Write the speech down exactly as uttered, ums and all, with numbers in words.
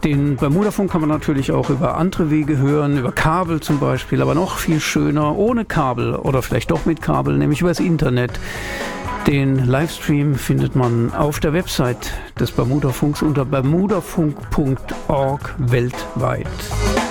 Den Bermudafunk kann man natürlich auch über andere Wege hören, über Kabel zum Beispiel, aber noch viel schöner ohne Kabel oder vielleicht doch mit Kabel, nämlich übers Internet. Den Livestream findet man auf der Website des Bermudafunks unter bermudafunk punkt org weltweit.